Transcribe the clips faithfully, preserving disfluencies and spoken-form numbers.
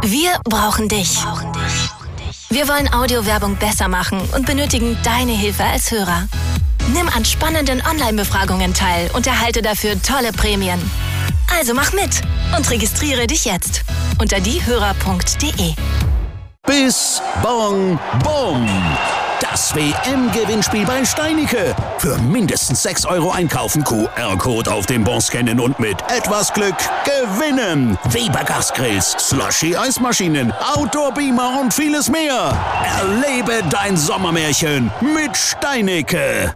Wir brauchen dich. Wir wollen Audiowerbung besser machen und benötigen deine Hilfe als Hörer. Nimm an spannenden Online-Befragungen teil und erhalte dafür tolle Prämien. Also mach mit und registriere dich jetzt unter diehörer punkt de. Bis Bon Bom. Das W M-Gewinnspiel bei Steinicke. Für mindestens sechs Euro einkaufen, Q R-Code auf dem Bon scannen und mit etwas Glück gewinnen. Weber Gasgrills, Slushy-Eismaschinen, Outdoor-Beamer und vieles mehr. Erlebe dein Sommermärchen mit Steinicke.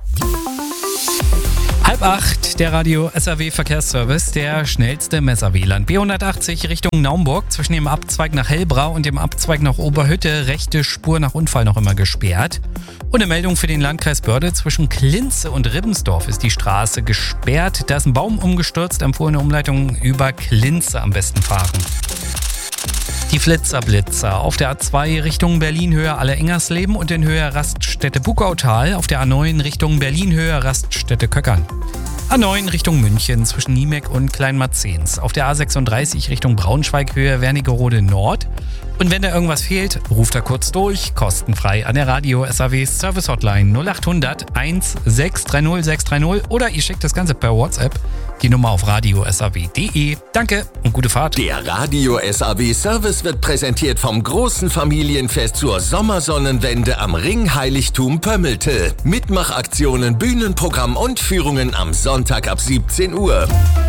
Halb acht, der Radio S R W Verkehrsservice, der schnellste Messer-W L A N. B hundertachtzig Richtung Naumburg, zwischen dem Abzweig nach Hellbrau und dem Abzweig nach Oberhütte, rechte Spur nach Unfall noch immer gesperrt. Und eine Meldung für den Landkreis Börde, zwischen Klinze und Ribbensdorf ist die Straße gesperrt. Da ist ein Baum umgestürzt, empfohlene Umleitung über Klinze am besten fahren. Die Flitzerblitzer auf der A zwei Richtung Berlin-Höhe Alle-Engersleben und in Höhe Raststätte Bukautal, auf der A neun Richtung Berlin-Höhe Raststätte Köckern. A neun Richtung München zwischen Niemek und Kleinmarzens, auf der A sechsunddreißig Richtung Braunschweig Höhe Wernigerode Nord. Und wenn da irgendwas fehlt, ruft er kurz durch, kostenfrei an der Radio S R W Service Hotline null acht hundert sechs drei null sechs drei null oder ihr schickt das Ganze per WhatsApp. Die Nummer auf radio s r w punkt de. Danke und gute Fahrt. Der Radio S R W Service wird präsentiert vom großen Familienfest zur Sommersonnenwende am Ringheiligtum Pömmelte. Mitmachaktionen, Bühnenprogramm und Führungen am Sonntag ab siebzehn Uhr.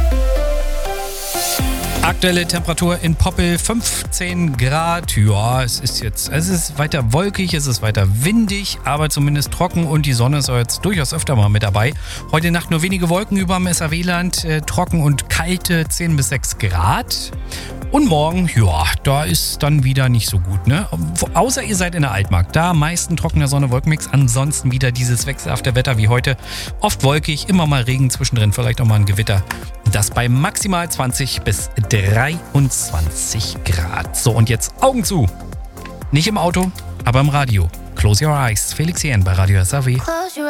Aktuelle Temperatur in Poppel fünfzehn Grad. Ja, es ist jetzt, es ist weiter wolkig, es ist weiter windig, aber zumindest trocken und die Sonne ist jetzt durchaus öfter mal mit dabei. Heute Nacht nur wenige Wolken über dem S R W-Land, äh, trocken und kalte zehn bis sechs Grad. Und morgen, ja, da ist dann wieder nicht so gut, ne? Außer ihr seid in der Altmark. Da am meisten trockener Sonne-Wolkenmix. Ansonsten wieder dieses wechselhafte Wetter wie heute. Oft wolkig, immer mal Regen zwischendrin, vielleicht auch mal ein Gewitter. Das bei maximal zwanzig bis dreiundzwanzig Grad. So, und jetzt Augen zu. Nicht im Auto, aber im Radio. Close your eyes. Felix Jähn bei Radio S R W.